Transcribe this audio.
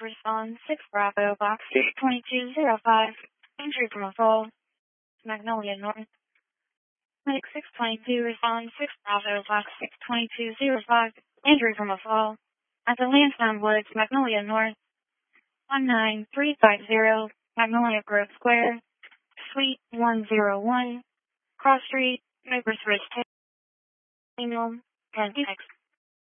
respond 6 Bravo Box 62205. Injury from a fall. Magnolia North. Medic 622 respond 6 Bravo Box 62205. Injury from a fall. At the Lansdowne Woods, Magnolia North. 19350 Magnolia Grove Square. Suite 101. Cross Street, Neighbors Ridge, Daniel, and Phoenix.